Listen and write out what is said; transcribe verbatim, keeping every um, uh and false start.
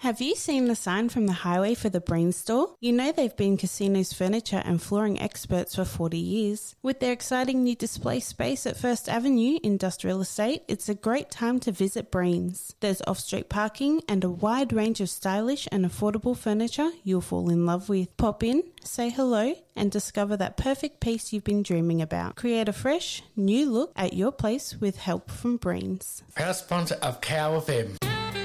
Have you seen the sign from the highway for the Breen store? You know they've been Casino's furniture and flooring experts for forty years. With their exciting new display space at First Avenue Industrial Estate, it's a great time to visit Breen's. There's off-street parking and a wide range of stylish and affordable furniture you'll fall in love with. Pop in, say hello, and discover that perfect piece you've been dreaming about. Create a fresh, new look at your place with help from Breen's. Proud sponsor of Cow F M.